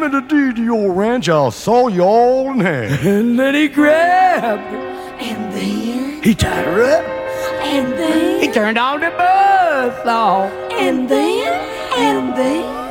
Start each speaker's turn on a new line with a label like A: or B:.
A: into the DDO ranch, I'll saw you all in half.
B: And then he grabbed her.
C: And then,
B: He tied her up.
C: and then,
B: He turned on the buzzsaw.
C: and then, and then.